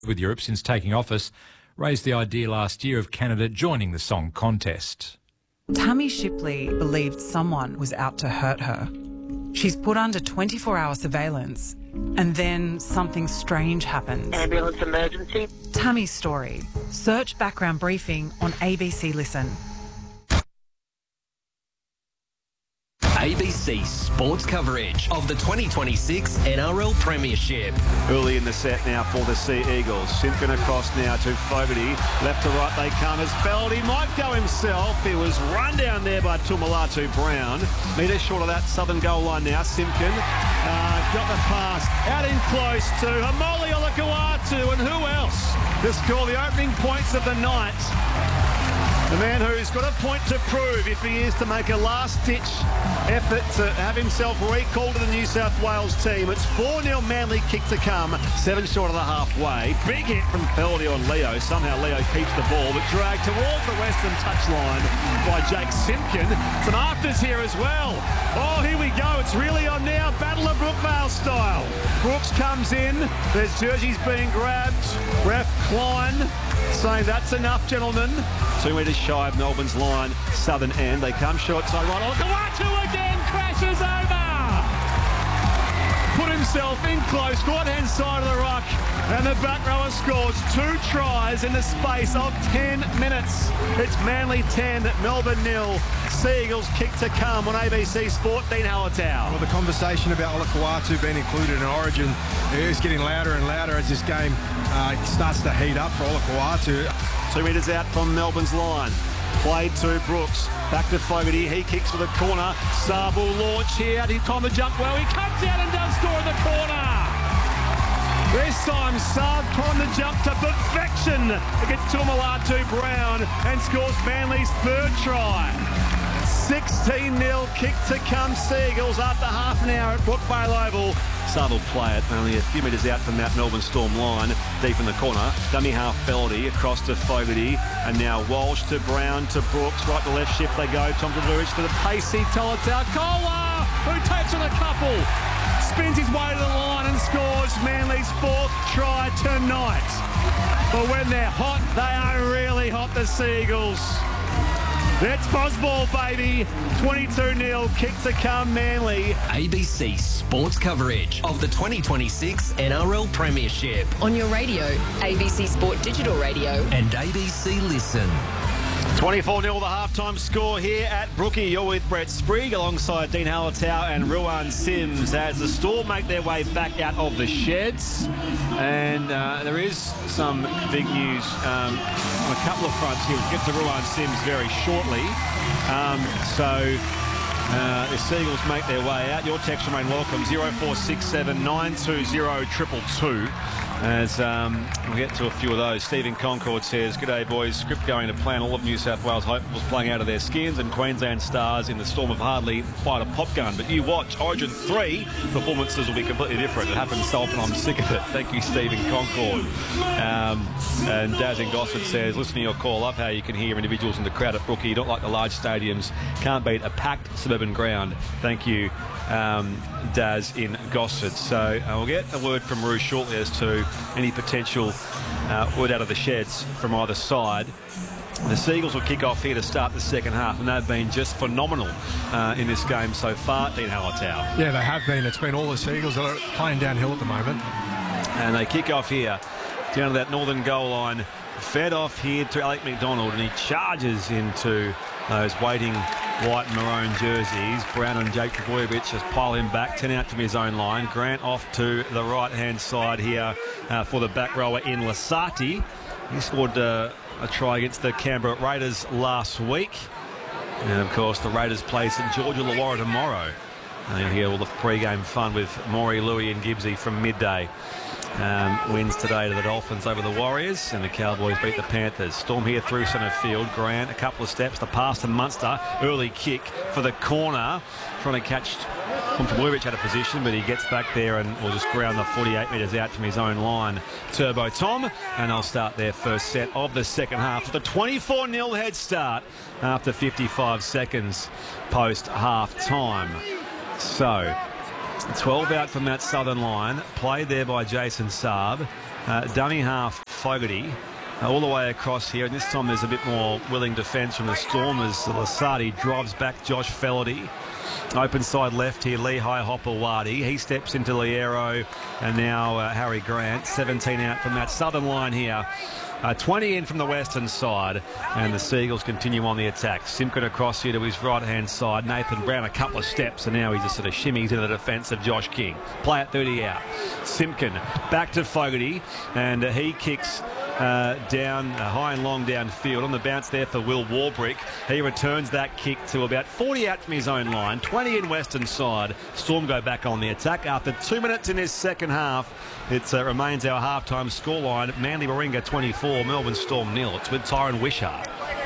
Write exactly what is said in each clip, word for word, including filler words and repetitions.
with Europe since taking office, raised the idea last year of Canada joining the song contest. Tammy Shipley believed someone was out to hurt her. She's put under twenty-four hour surveillance, and then something strange happens. Ambulance emergency. Tammy's story. Search background briefing on A B C Listen. A B C sports coverage of the twenty twenty-six N R L Premiership. Early in the set now for the Sea Eagles. Simpkin across now to Fogarty. Left to right they come as Feldy might go himself. He was run down there by Tumalatu Brown. Metre short of that southern goal line now. Simpkin uh, got the pass out in close to Hamoli Olakau'atu, and who else to score the opening points of the night? The man who's got a point to prove if he is to make a last-ditch effort to have himself recalled to the New South Wales team. It's four nil Manly kick to come, seven short of the halfway. Big hit from Feldy on Leo. Somehow Leo keeps the ball, but dragged towards the western touchline by Jake Simpkin. Some afters here as well. Oh, here we go. It's really on now. Battle of Brookvale style. Brooks comes in. There's jerseys being grabbed. Ref Klein saying that's enough, gentlemen. Two metres shy of Melbourne's line, southern end. They come short side right. Olakau'atu again crashes over. Put himself in close, right-hand side of the ruck, and the back rower scores two tries in the space of ten minutes. It's Manly ten, Melbourne nil. Sea Eagles kick to come on A B C Sport. Dean Hallertau. Well, the conversation about Olakau'atu being included in Origin is getting louder and louder as this game uh, starts to heat up for Olakau'atu. Two metres out from Melbourne's line. Played to Brooks. Back to Fogarty. He kicks for the corner. Saab will launch here. He timed the jump well. He comes out and does score in the corner. This time Saab timed the jump to perfection against Tumalatu Brown and scores Manly's third try. sixteen nil kick to come Sea Eagles after half an hour at Brookvale Oval. Saab will play it, only a few metres out from that Melbourne Storm line, deep in the corner. Dummy half Feldy across to Fogarty, and now Walsh to Brown to Brooks, right to left shift they go. Tom Tavurich to the pacey Tolotau Kola, who takes on a couple, spins his way to the line and scores Manly's fourth try tonight. But when they're hot, they are really hot, the Sea Eagles. That's Fosball, baby. twenty-two nil kick to come, Manly. A B C sports coverage of the twenty twenty-six N R L Premiership. On your radio, A B C Sport Digital Radio. And A B C Listen. twenty-four nil the halftime score here at Brookie. You're with Brett Sprigg alongside Dean Hallertau and Ruan Sims as the Storm make their way back out of the sheds. And uh, there is some big news um, on a couple of fronts here. We'll get to Ruan Sims very shortly. Um, so uh, the Sea Eagles make their way out. Your text remain welcome, zero four six seven nine two zero two two two. As um, we'll get to a few of those. Stephen Concord says, "G'day boys, script going to plan. All of New South Wales hopefuls playing out of their skins, and Queensland stars in the storm of hardly fired a pop gun. But you watch, Origin three performances will be completely different. It happens so often, I'm sick of it." Thank you, Stephen Concord. Um, and Daz in Gosford says, "Listen to your call. Love how you can hear individuals in the crowd at Brookie. You don't like the large stadiums. Can't beat a packed suburban ground." Thank you, um, Daz in Gosford. So uh, we'll get a word from Roo shortly as to any potential uh, word out of the sheds from either side. The Sea Eagles will kick off here to start the second half, and they've been just phenomenal uh, in this game so far. Dean Hallertau. Yeah, they have been. It's been all the Sea Eagles that are playing downhill at the moment. And they kick off here down to that northern goal line. Fed off here to Alec McDonald, and he charges into those waiting white and maroon jerseys. Brown and Jake Trbojevic just pile him back, ten out from his own line. Grant off to the right-hand side here uh, for the back rower in Lasati. He scored uh, a try against the Canberra Raiders last week. And, of course, the Raiders play St George Illawarra tomorrow. And you'll hear all the pre-game fun with Maury, Louis and Gibbsy from midday. Um, wins today to the Dolphins over the Warriors, and the Cowboys beat the Panthers. Storm here through centre field. Grant, a couple of steps. The pass to Munster. Early kick for the corner. Trying to catch Trbojevic out of position, but he gets back there and will just ground the forty-eight metres out from his own line. Turbo Tom, and they'll start their first set of the second half with a twenty-four nil head start after fifty-five seconds post half time. So twelve out from that southern line, played there by Jason Saab. uh, dummy half Fogarty. All the way across here, and this time there's a bit more willing defence from the Storm as Lasati drives back Josh Fellerty. Open side left here, Lehigh Hopewadi. He steps into Liero, and now uh, Harry Grant. seventeen out from that southern line here. Uh, twenty in from the western side, and the Seagulls continue on the attack. Simpkin across here to his right-hand side. Nathan Brown a couple of steps, and now he just sort of shimmies into the defence of Josh King. Play at thirty out. Simpkin back to Fogarty, and uh, he kicks Uh, down uh, high and long downfield. On the bounce there for Will Warbrick. He returns that kick to about forty out from his own line. twenty in western side. Storm go back on the attack. After two minutes in this second half, it uh, remains our halftime scoreline. Manly Warringah twenty-four, Melbourne Storm nil. It's with Tyron Wishart.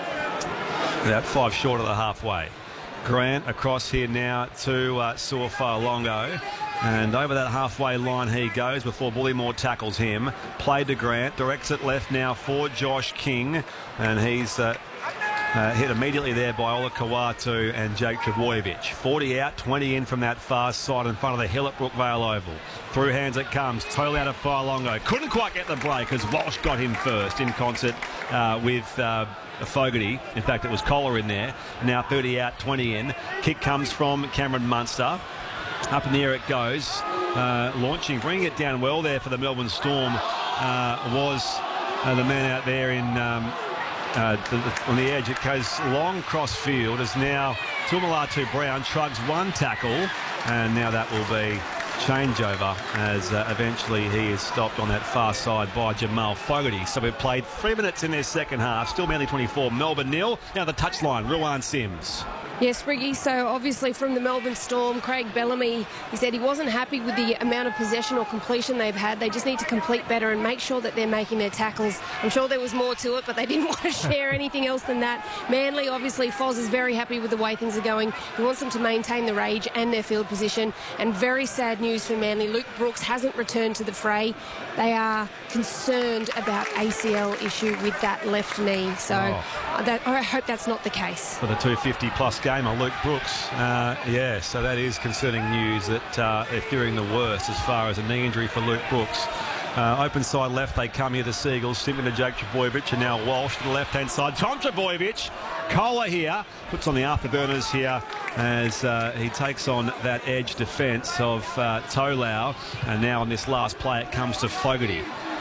About five short of the halfway. Grant across here now to uh, Suafa-Longo. And over that halfway line he goes before Bullymore tackles him. Played to Grant, directs it left now for Josh King. And he's uh, uh, hit immediately there by Ola Kawatu and Jake Trebojevic. forty out, twenty in from that far side in front of the hill at Brookvale Oval. Through hands it comes, total out of Fire-Longo. Couldn't quite get the break as Walsh got him first in concert uh, with uh, Fogarty. In fact, it was Collar in there. Now thirty out, twenty in. Kick comes from Cameron Munster. Up in the air it goes, uh, launching, bringing it down well there for the Melbourne Storm uh, was uh, the man out there in um, uh, the, the, on the edge. It goes long cross field as now Tumalatu Brown shrugs one tackle, and now that will be changeover as uh, eventually he is stopped on that far side by Jamal Fogarty. So we've played three minutes in their second half, still Manly twenty-four, Melbourne nil. Now the touchline, Ruan Sims. Yes, Spriggy, so obviously from the Melbourne Storm, Craig Bellamy, he said he wasn't happy with the amount of possession or completion they've had. They just need to complete better and make sure that they're making their tackles. I'm sure there was more to it, but they didn't want to share anything else than that. Manly, obviously, Foz is very happy with the way things are going. He wants them to maintain the rage and their field position. And very sad news for Manly. Luke Brooks hasn't returned to the fray. They are concerned about A C L issue with that left knee. So oh. that, I hope that's not the case. For the two fifty plus gamer, Luke Brooks. Uh, yeah, so that is concerning news that uh, they're fearing the worst as far as a knee injury for Luke Brooks. Uh, open side left, they come here, the Seagulls. Simply to Jake Trebojevic, and now Walsh to the left-hand side. Tom Trebojevic, Kohler here, puts on the afterburners here as uh, he takes on that edge defence of uh, Tolau. And now on this last play, it comes to Fogarty.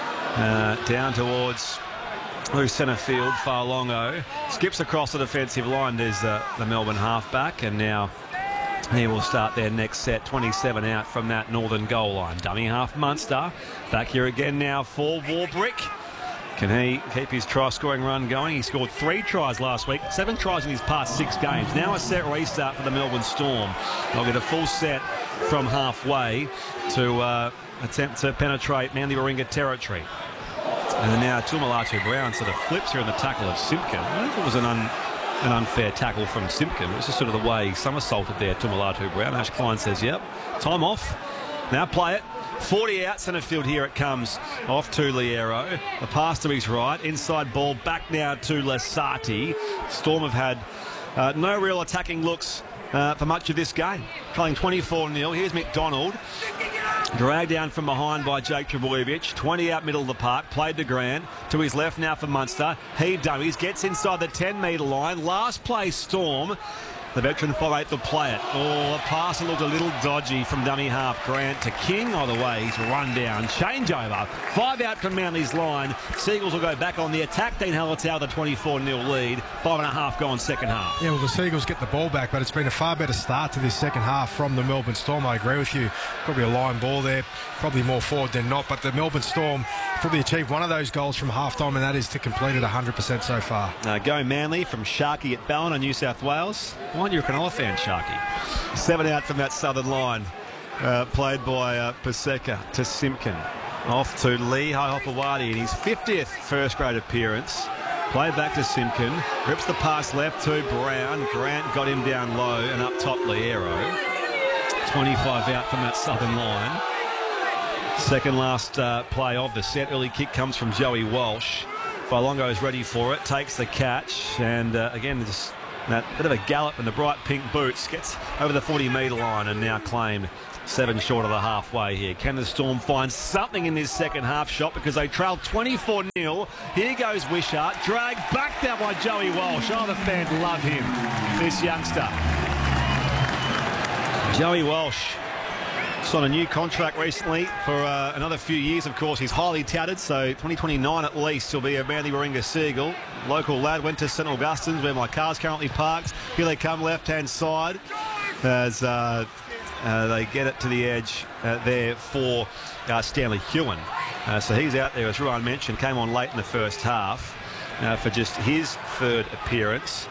Uh, down towards loose centre field, Far-Longo. Skips across the defensive line. There's uh, the Melbourne halfback, and now he will start their next set. twenty-seven out from that northern goal line. Dummy half Munster. Back here again now for Warbrick. Can he keep his try-scoring run going? He scored three tries last week, seven tries in his past six games. Now a set restart for the Melbourne Storm. They'll get a full set from halfway to uh, attempt to penetrate Manly Warringah territory. And now Tumalatu Brown sort of flips here in the tackle of Simpkin. I don't know if it was an, un, an unfair tackle from Simpkin. It was just sort of the way he somersaulted there, Tumalatu Brown. Ash Klein says, yep, time off. Now play it. forty out centre field, here it comes off to Liero. The pass to his right. Inside ball back now to Lasati. Storm have had uh, no real attacking looks uh, for much of this game. Playing twenty-four nil. Here's McDonald. Dragged down from behind by Jake Trebojevic. twenty out middle of the park. Played to Grant. To his left now for Munster. He dummies. Gets inside the ten metre line. Last play Storm. The veteran five eight will play it. Oh, the pass looked a little dodgy from dummy half Grant to King. Either way, he's run down. Changeover. Five out from Manly's line. Seagulls will go back on the attack. Dean Hallertau, the twenty-four nil lead. Five and a half gone second half. Yeah, well, the Seagulls get the ball back, but it's been a far better start to this second half from the Melbourne Storm. I agree with you. Probably a line ball there. Probably more forward than not, but the Melbourne Storm probably achieved one of those goals from half-time, and that is to complete it one hundred percent so far. Uh, go Manly from Sharkey at Ballina, New South Wales. Why aren't you a Cronulla fan, Sharkey? Seven out from that southern line. Uh, played by uh, Paseka to Simpkin. Off to Lehigh Hopewadi in his fiftieth first-grade appearance. Played back to Simpkin. Rips the pass left to Brown. Grant got him down low and up top Liero. twenty-five out from that southern line. Second last uh, play of the set. Early kick comes from Joey Walsh. Far-Longo is ready for it. Takes the catch. And uh, again, just that bit of a gallop in the bright pink boots. Gets over the forty metre line and now claimed seven short of the halfway here. Can the Storm find something in this second half shot, because they trail twenty-four nil. Here goes Wishart, dragged back there by Joey Walsh. Oh, the fans love him, this youngster. Joey Walsh signed a new contract recently for uh, another few years. Of course, he's highly touted, so twenty twenty-nine at least he'll be a Manly Warringah Seagull. Local lad, went to St Augustine's, where my car's currently parked. Here they come, left-hand side, as uh, uh, they get it to the edge uh, there for uh, Stanley Hewen. Uh, so he's out there, as Ryan mentioned, came on late in the first half uh, for just his third appearance.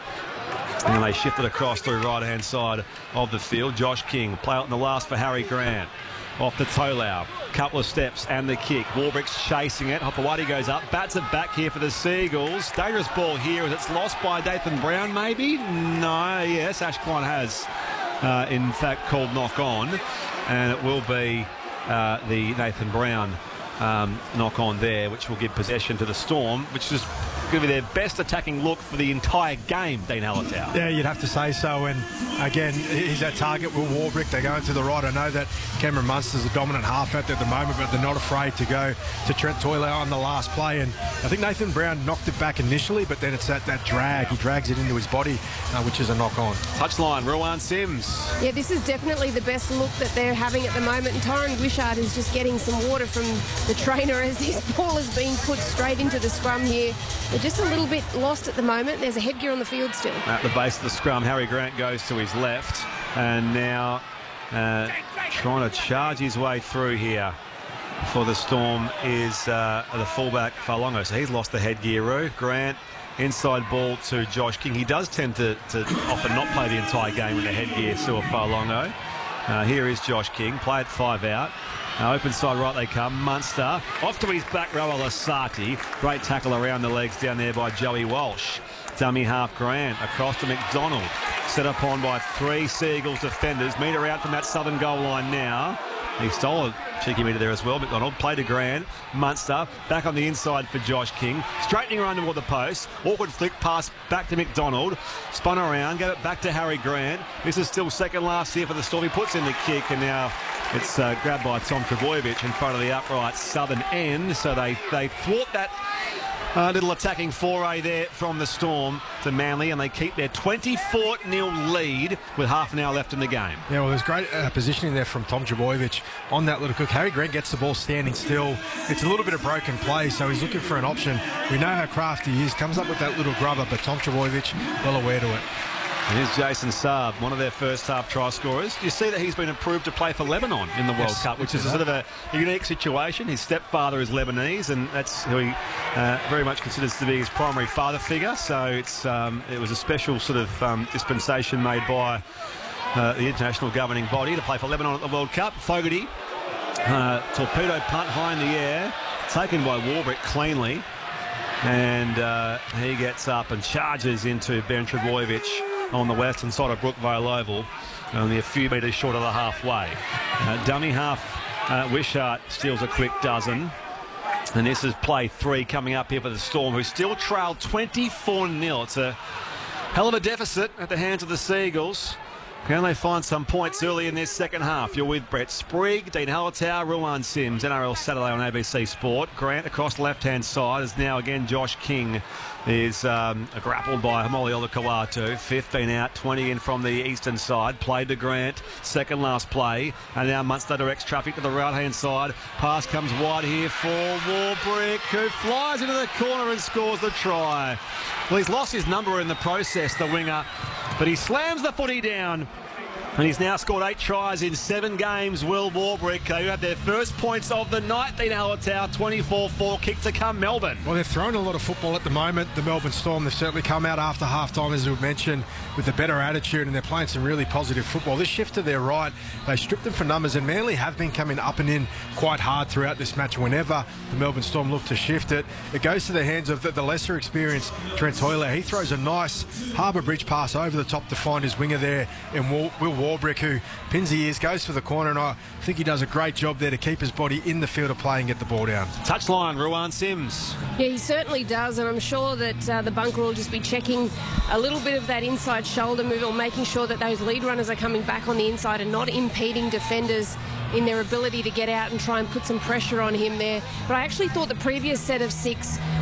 And they shifted across through right-hand side of the field. Josh King, play out in the last for Harry Grant. Off to Tolau, couple of steps and the kick. Warbrick's chasing it. Hopewadi goes up, bats it back here for the Seagulls. Dangerous ball here as it's lost by Nathan Brown, maybe? No, yes, Ash Klein has, uh, in fact, called knock on. And it will be uh, the Nathan Brown um, knock on there, which will give possession to the Storm, which is going to be their best attacking look for the entire game, Dean Hallertau. Yeah, you'd have to say so. And again, he's that target with Warbrick. They're going to the right. I know that Cameron Munster's a dominant half out there at the moment, but they're not afraid to go to Trent Toilau on the last play. And I think Nathan Brown knocked it back initially, but then it's that, that drag. He drags it into his body, uh, which is a knock on. Touchline, Ruan Sims. Yeah, this is definitely the best look that they're having at the moment. And Tyron Wishart is just getting some water from the trainer as this ball is being put straight into the scrum here. They're just a little bit lost at the moment. There's a headgear on the field still. At the base of the scrum, Harry Grant goes to his left, and now uh, trying to charge his way through here for the Storm is uh, the fullback Farlongo. So he's lost the headgear. Roo. Grant, inside ball to Josh King. He does tend to, to often not play the entire game with the headgear, Sua Farlongo. Uh, here is Josh King, play it five out. Now open side right they come. Munster off to his back row, Lasati. Great tackle around the legs down there by Joey Walsh. Dummy half Grant across to McDonald. Set upon by three Seagulls defenders. Metre out from that southern goal line now. He stole a cheeky metre there as well. McDonald played to Grant. Munster back on the inside for Josh King. Straightening run toward the post. Awkward flick pass back to McDonald. Spun around, gave it back to Harry Grant. This is still second last here for the Storm. He puts in the kick, and now it's uh, grabbed by Tom Trbojevic in front of the upright southern end. So they, they thwart that uh, little attacking foray there from the Storm to Manly, and they keep their twenty-four nil lead with half an hour left in the game. Yeah, well, there's great uh, positioning there from Tom Trbojevic on that little cook. Harry Grant gets the ball standing still. It's a little bit of broken play, so he's looking for an option. We know how crafty he is. Comes up with that little grubber, but Tom Trbojevic well aware to it. And here's Jason Saab, one of their first half try scorers. You see that he's been approved to play for Lebanon in the World yes, Cup, which is a sort of a unique situation. His stepfather is Lebanese, and that's who he uh, very much considers to be his primary father figure. So it's um, it was a special sort of um, dispensation made by uh, the international governing body to play for Lebanon at the World Cup. Fogarty, uh, torpedo punt high in the air, taken by Warbrick cleanly. And uh, he gets up and charges into Ben Trbojevic on the western side of Brookvale Oval, only a few metres short of the halfway. Uh, dummy half, uh, Wishart steals a quick dozen. And this is play three coming up here for the Storm, who still trail twenty-four nil. It's a hell of a deficit at the hands of the Seagulls. Can they find some points early in this second half? You're with Brett Sprigg, Dean Hallertau, Ruan Sims, N R L Saturday on A B C Sport. Grant across the left-hand side is now again Josh King is um, grappled by Hamoli Olakawatu. fifteen out, twenty in from the eastern side. Played to Grant, second last play. And now Munster directs traffic to the right-hand side. Pass comes wide here for Warbrick, who flies into the corner and scores the try. Well, he's lost his number in the process, the winger, but he slams the footy down. And he's now scored eight tries in seven games. Will Warbrick, who have their first points of the night. Dean Hallertau, twenty-four four, kick to come, Melbourne. Well, they're throwing a lot of football at the moment, the Melbourne Storm. They've certainly come out after half-time, as we mentioned, with a better attitude, and they're playing some really positive football. This shift to their right, they stripped them for numbers, and Manly have been coming up and in quite hard throughout this match. Whenever the Melbourne Storm look to shift it, it goes to the hands of the, the lesser experienced Trent Toilau. He throws a nice Harbour Bridge pass over the top to find his winger there, and Will, Will Warbrick, who pins the ears, goes for the corner, and I think he does a great job there to keep his body in the field of play and get the ball down. Touchline, Ruan Sims. Yeah, he certainly does, and I'm sure that uh, the bunker will just be checking a little bit of that inside shoulder move, or making sure that those lead runners are coming back on the inside and not impeding defenders in their ability to get out and try and put some pressure on him there. But I actually thought the previous set of six